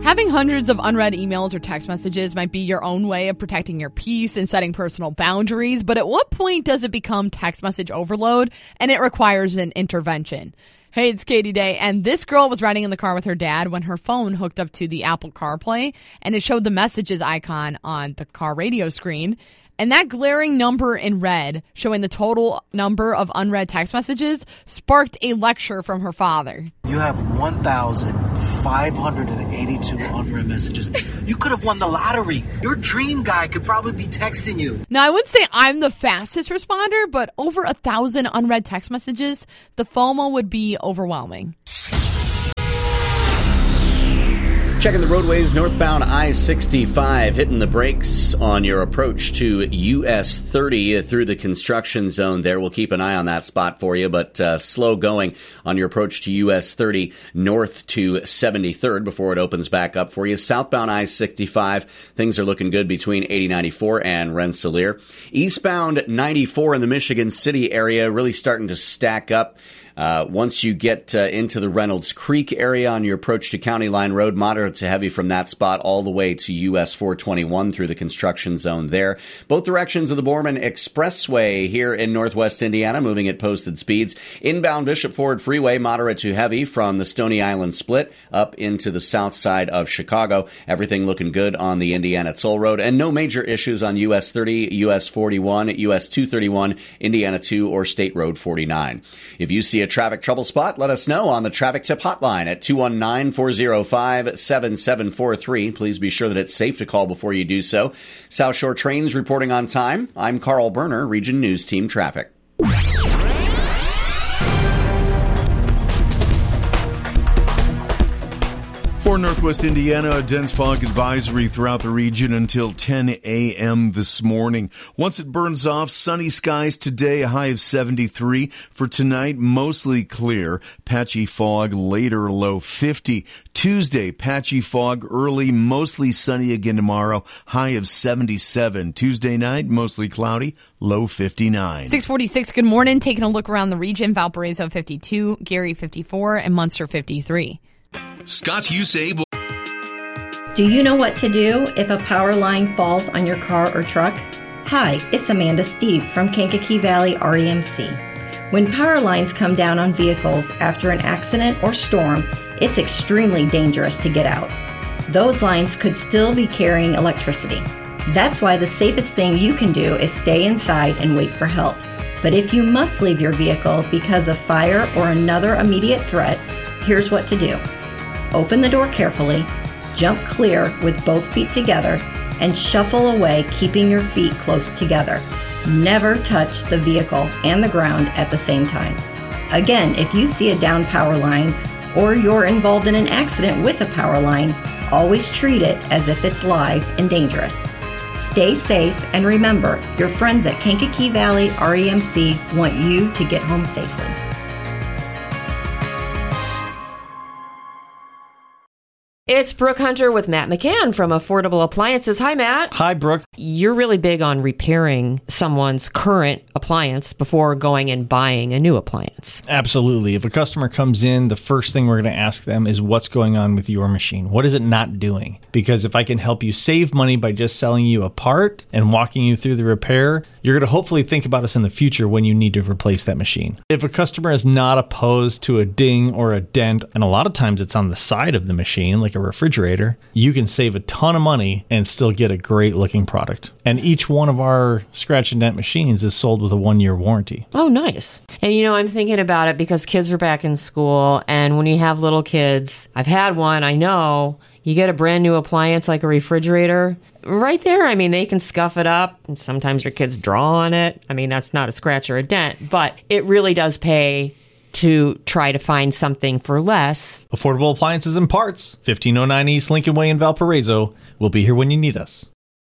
Having hundreds of unread emails or text messages might be your own way of protecting your peace and setting personal boundaries, but at what point does it become text message overload and it requires an intervention? Hey, it's Katie Day, and this girl was riding in the car with her dad when her phone hooked up to the Apple CarPlay, and it showed the messages icon on the car radio screen. And that glaring number in red, showing the total number of unread text messages, sparked a lecture from her father. You have 1,582 unread messages. You could have won the lottery. Your dream guy could probably be texting you. Now, I wouldn't say I'm the fastest responder, but over 1,000 unread text messages, the FOMO would be overwhelming. Checking the roadways, northbound I-65, hitting the brakes on your approach to US 30 through the construction zone there. We'll keep an eye on that spot for you, but slow going on your approach to US 30 north to 73rd before it opens back up for you. Southbound I-65, things are looking good between 8094 and Rensselaer. Eastbound 94 in the Michigan City area really starting to stack up. Once you get into the Reynolds Creek area on your approach to County Line Road, moderate to heavy from that spot all the way to US 421 through the construction zone there. Both directions of the Borman Expressway here in northwest Indiana, moving at posted speeds. Inbound Bishop Ford Freeway, moderate to heavy from the Stony Island split up into the south side of Chicago. Everything looking good on the Indiana Toll Road, and no major issues on US 30, US 41, US 231, Indiana 2, or State Road 49. If you see a traffic trouble spot, let us know on the traffic tip hotline at 219-405-7743. Please be sure that it's safe to call before you do so. South Shore Trains reporting on time. I'm Carl Berner, Region News Team Traffic. For Northwest Indiana, a dense fog advisory throughout the region until 10 a.m. this morning. Once it burns off, sunny skies today, a high of 73. For tonight, mostly clear. Patchy fog later, low 50. Tuesday, patchy fog early, mostly sunny again tomorrow, high of 77. Tuesday night, mostly cloudy, low 59. 646, good morning. Taking a look around the region, Valparaiso 52, Gary 54, and Munster 53. Scott's USAVE. Do you know what to do if a power line falls on your car or truck? Hi, it's Amanda Steve from Kankakee Valley REMC. When power lines come down on vehicles after an accident or storm, it's extremely dangerous to get out. Those lines could still be carrying electricity. That's why the safest thing you can do is stay inside and wait for help. But if you must leave your vehicle because of fire or another immediate threat, here's what to do. Open the door carefully, jump clear with both feet together, and shuffle away, keeping your feet close together. Never touch the vehicle and the ground at the same time. Again, if you see a down power line or you're involved in an accident with a power line, always treat it as if it's live and dangerous. Stay safe, and remember, your friends at Kankakee Valley REMC want you to get home safely. It's Brooke Hunter with Matt McCann from Affordable Appliances. Hi, Matt. Hi, Brooke. You're really big on repairing someone's current appliance before going and buying a new appliance. Absolutely. If a customer comes in, the first thing we're going to ask them is what's going on with your machine? What is it not doing? Because if I can help you save money by just selling you a part and walking you through the repair, you're going to hopefully think about us in the future when you need to replace that machine. If a customer is not opposed to a ding or a dent, and a lot of times it's on the side of the machine, like a refrigerator, you can save a ton of money and still get a great looking product. And each one of our scratch and dent machines is sold with a 1-year warranty. Oh, nice. And I'm thinking about it because kids are back in school, and when you have little kids, I've had one, I know, you get a brand new appliance like a refrigerator, right there, they can scuff it up, and sometimes your kids draw on it. That's not a scratch or a dent, but it really does pay to try to find something for less. Affordable Appliances and Parts, 1509 East Lincoln Way in Valparaiso. We'll be here when you need us.